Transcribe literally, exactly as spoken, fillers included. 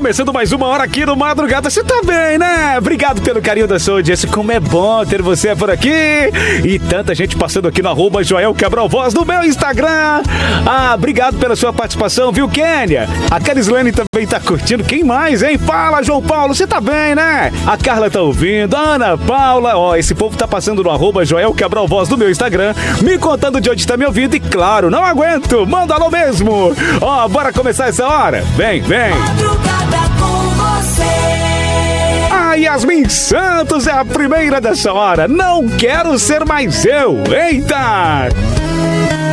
começando mais uma hora aqui no Madrugada. Você tá bem, né? Obrigado pelo carinho da sua audiência. Como é bom ter você por aqui. E tanta gente passando aqui no arroba Joel Cabral Voz no meu Instagram. Ah, obrigado pela sua participação, viu, Kênia? A Carislane também tá curtindo. Quem mais, hein? Fala, João Paulo. Você tá bem, né? A Carla tá ouvindo. A Ana Paula. Ó, esse povo tá passando no arroba Joel Cabral Voz no meu Instagram, me contando de onde tá me ouvindo. E claro, não aguento. Manda alô mesmo. Ó, bora começar essa hora? Vem, vem. Madrugada com você. A Yasmin Santos é a primeira dessa hora. Não quero ser mais eu. Eita!